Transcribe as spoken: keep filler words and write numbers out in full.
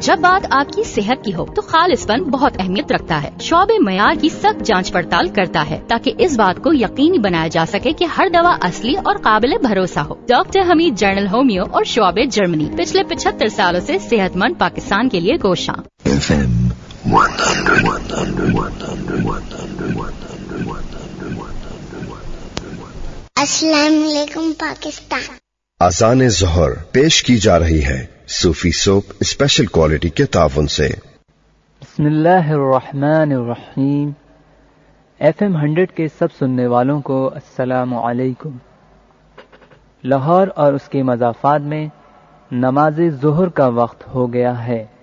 जब बात आपकी सेहत की हो तो खालिसपन बहुत अहमियत रखता है। शोबे मयार की सख्त जांच पड़ताल करता है ताकि इस बात को यकीनी बनाया जा सके कि हर दवा असली और काबिल भरोसा हो। डॉक्टर हमीद, जर्नल होम्यो और शोबे जर्मनी, पिछले पचहत्तर सालों से सेहतमंद पाकिस्तान के लिए कोशां। अस्सलाम वालेकुम पाकिस्तान। अज़ान ज़ोहर पेश की जा रही है सूफी सोप स्पेशल क्वालिटी के ताउन से। बिस्मिल्लाहिर्रहमानिर्रहीम। एफएम हंड्रेड के सब सुनने वालों को अस्सलामु अलैकुम। लाहौर और उसके मज़ाफ़ात में नमाज ज़ोहर का वक्त हो गया है।